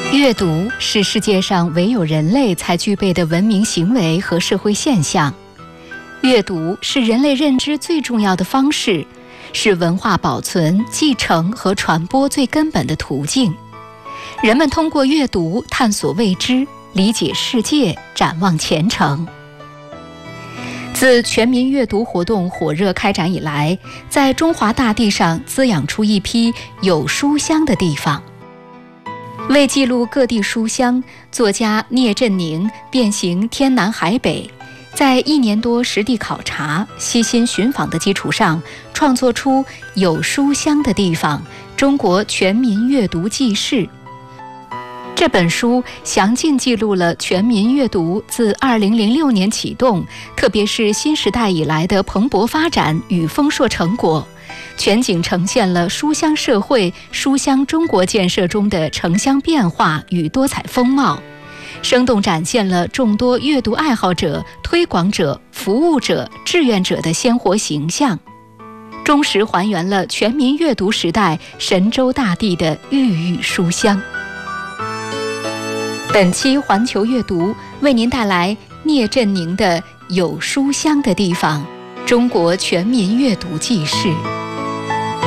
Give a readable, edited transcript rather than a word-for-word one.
阅读是世界上唯有人类才具备的文明行为和社会现象。阅读是人类认知最重要的方式，是文化保存、继承和传播最根本的途径。人们通过阅读探索未知，理解世界，展望前程。自全民阅读活动火热开展以来，在中华大地上滋养出一批有书香的地方。为记录各地书香，作家聂振宁遍行天南海北，在1年多实地考察、悉心寻访的基础上，创作出《有书香的地方：中国全民阅读纪事》。这本书详尽记录了全民阅读自2006年启动，特别是新时代以来的蓬勃发展与丰硕成果，全景呈现了书香社会、书香中国建设中的城乡变化与多彩风貌，生动展现了众多阅读爱好者、推广者、服务者、志愿者的鲜活形象，忠实还原了全民阅读时代神州大地的郁郁书香。本期环球阅读为您带来聂振宁的《有书香的地方：中国全民阅读纪事》。